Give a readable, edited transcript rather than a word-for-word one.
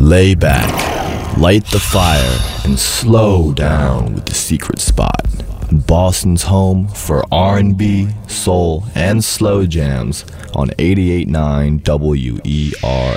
Lay back, light the fire, and slow down with The Secret Spot. Boston's home for R&B, soul, and slow jams on 88.9 WERA.